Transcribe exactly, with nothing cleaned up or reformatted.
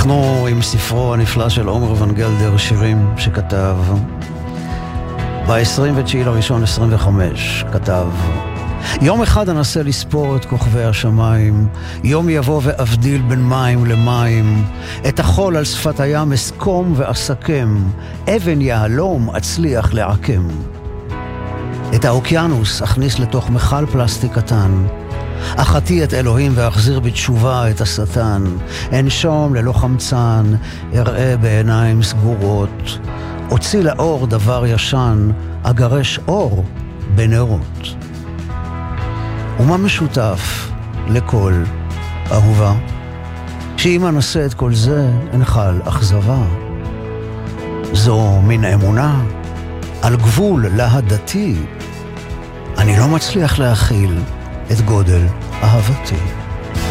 אנחנו עם ספרו הנפלא של עומר ונגלדר, שירים שכתב. ב-עשרים ותשעה לראשון עשרים וחמש כתב: יום אחד אנסה לספור את כוכבי השמיים, יום יבוא ואבדיל בין מים למים, את החול על שפת הים אסקום ואסכם, אבן יהלום אצליח לעקם. את האוקיינוס אכניס לתוך מכל פלסטיק קטן, אחתי את אלוהים ואחזיר בתשובה את השטן, אנשום ללא חמצן, אראה בעיניים סגורות, הוציא לאור דבר ישן, אגרש אור בנרות. ומה משותף לכל אהובה? שאם אנסה את כל זה אנחל אכזבה. זו מן אמונה על גבול להדתי, אני לא מצליח להכיל את גודל אהבתי.